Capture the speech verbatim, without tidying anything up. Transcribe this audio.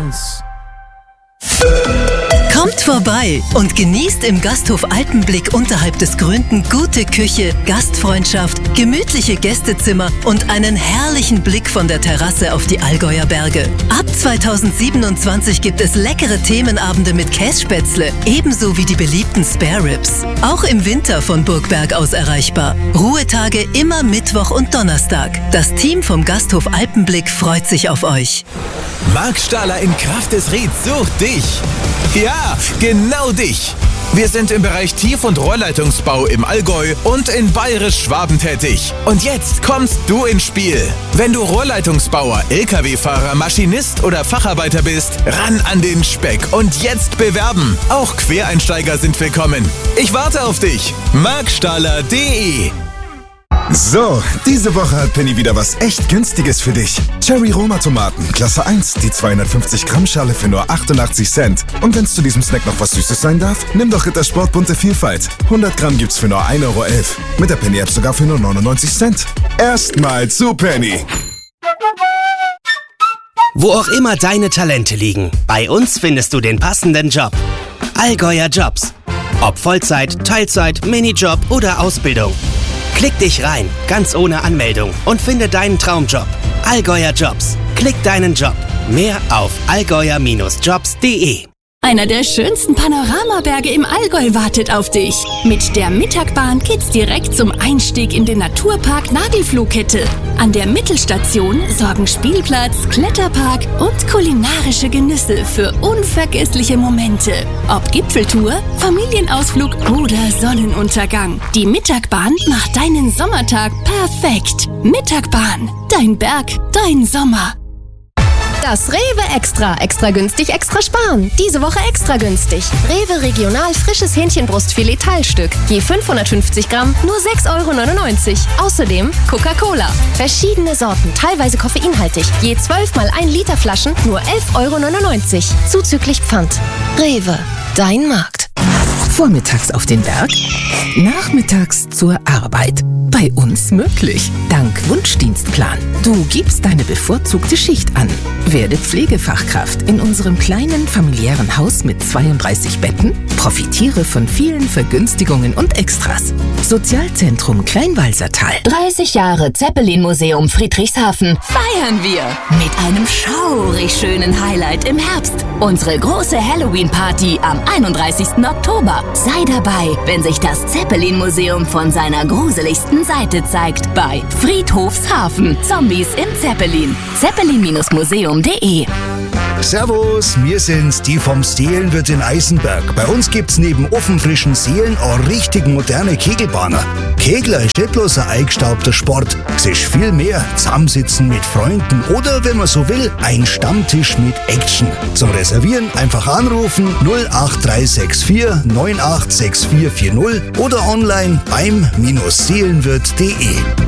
eins. Kommt vorbei und genießt im Gasthof Alpenblick unterhalb des Gründen gute Küche, Gastfreundschaft, gemütliche Gästezimmer und einen herrlichen Blick von der Terrasse auf die Allgäuer Berge. Ab zweitausendsiebenundzwanzig gibt es leckere Themenabende mit Kässpätzle, ebenso wie die beliebten Spare Ribs. Auch im Winter von Burgberg aus erreichbar. Ruhetage immer Mittwoch und Donnerstag. Das Team vom Gasthof Alpenblick freut sich auf euch. Marc Stahler in Kraft des Rieds sucht dich. Ja, genau dich. Wir sind im Bereich Tief- und Rohrleitungsbau im Allgäu und in Bayerisch-Schwaben tätig. Und jetzt kommst du ins Spiel. Wenn du Rohrleitungsbauer, L K W-Fahrer, Maschinist oder Facharbeiter bist, ran an den Speck und jetzt bewerben. Auch Quereinsteiger sind willkommen. Ich warte auf dich. marc stahler punkt de. So, diese Woche hat Penny wieder was echt Günstiges für dich. Cherry Roma Tomaten, Klasse eins, die zweihundertfünfzig Gramm Schale für nur achtundachtzig Cent. Und wenn es zu diesem Snack noch was Süßes sein darf, nimm doch Rittersport bunte Vielfalt. hundert Gramm gibt's für nur ein Euro elf. Mit der Penny-App sogar für nur neunundneunzig Cent. Erstmal zu Penny. Wo auch immer deine Talente liegen, bei uns findest du den passenden Job. Allgäuer Jobs. Ob Vollzeit, Teilzeit, Minijob oder Ausbildung. Klick dich rein, ganz ohne Anmeldung und finde deinen Traumjob. Allgäuer Jobs. Klick deinen Job. Mehr auf allgäuer Bindestrich jobs punkt de. Einer der schönsten Panoramaberge im Allgäu wartet auf dich. Mit der Mittagbahn geht's direkt zum Einstieg in den Naturpark Nagelfluhkette. An der Mittelstation sorgen Spielplatz, Kletterpark und kulinarische Genüsse für unvergessliche Momente. Ob Gipfeltour, Familienausflug oder Sonnenuntergang. Die Mittagbahn macht deinen Sommertag perfekt. Mittagbahn, dein Berg, dein Sommer. Das Rewe Extra. Extra günstig, extra sparen. Diese Woche extra günstig. Rewe Regional frisches Hähnchenbrustfilet Teilstück. Je fünfhundertfünfzig Gramm, nur sechs Euro neunundneunzig. Außerdem Coca-Cola. Verschiedene Sorten, teilweise koffeinhaltig. Je zwölf mal ein Liter Flaschen, nur elf Euro neunundneunzig. Zuzüglich Pfand. Rewe, dein Markt. Vormittags auf den Berg, nachmittags zur Arbeit. Bei uns möglich. Dank Wunschdienstplan. Du gibst deine bevorzugte Schicht an. Werde Pflegefachkraft in unserem kleinen familiären Haus mit zweiunddreißig Betten. Profitiere von vielen Vergünstigungen und Extras. Sozialzentrum Kleinwalsertal. dreißig Jahre Zeppelin-Museum Friedrichshafen feiern wir mit einem schaurig schönen Highlight im Herbst. Unsere große Halloween-Party am einunddreißigsten Oktober. Sei dabei, wenn sich das Zeppelin-Museum von seiner gruseligsten Seite zeigt bei Friedhofshafen. Zombies im Zeppelin. zeppelin Bindestrich museum punkt de. Servus, wir sind's, die vom Seelenwirt in Eisenberg. Bei uns gibt's neben ofenfrischen Seelen auch richtig moderne Kegelbahner. Kegler ist nicht bloß ein eingestaubter Sport. Es ist viel mehr. Zusammensitzen mit Freunden oder, wenn man so will, ein Stammtisch mit Action. Zum Reservieren einfach anrufen null acht drei sechs vier neun acht sechs vier vier null oder online beim Seelenwirt punkt de.